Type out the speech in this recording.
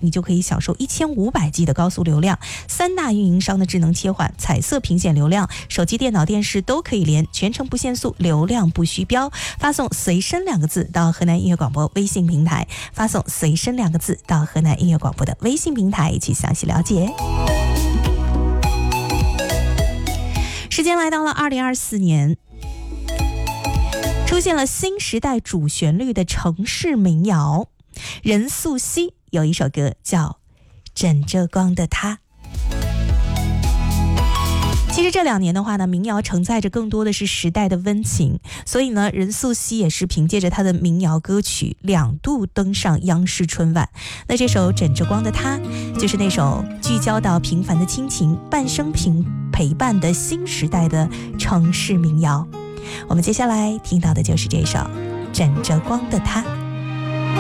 你就可以享受1500G 的高速流量，3大运营商的智能切换、彩色屏显流量，手机、电脑、电视都可以连，全程不限速，流量不虚标。发送随身2个字到河南音乐广播微信平台，发送随身2个字到河南音乐广播的微信平台去详细了解。时间来到了2024年，出现了新时代主旋律的城市民谣，任素汐有一首歌叫《枕着光的他》。其实这2年的话呢，民谣承载着更多的是时代的温情，所以呢，任素汐也是凭借着她的民谣歌曲2度登上央视春晚。那这首《枕着光的他》就是那首聚焦到平凡的亲情、半生陪伴的新时代的城市民谣。我们接下来听到的就是这首《枕着光的他》。